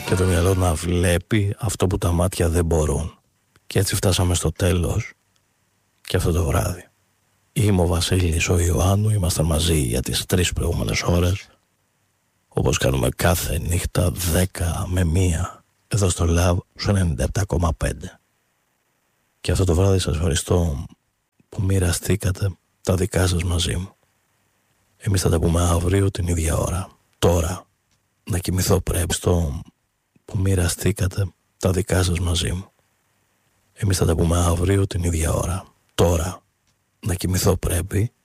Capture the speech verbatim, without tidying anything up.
και το μυαλό να βλέπει αυτό που τα μάτια δεν μπορούν. Και έτσι φτάσαμε στο τέλος και αυτό το βράδυ. Είμαι ο Βασίλης ο Ιωάννου, ήμασταν μαζί για τις τρεις προηγούμενες ώρες, όπως κάνουμε κάθε νύχτα δέκα με μία εδώ στο Love στο ενενήντα επτά κόμμα πέντε. Και αυτό το βράδυ σας ευχαριστώ που μοιραστήκατε τα δικά σας μαζί μου. Εμείς θα τα πούμε αύριο την ίδια ώρα. Τώρα να κοιμηθώ πρέπει στο που μοιραστήκατε τα δικά σας μαζί μου. Εμείς θα τα πούμε αύριο την ίδια ώρα. Τώρα να κοιμηθώ πρέπει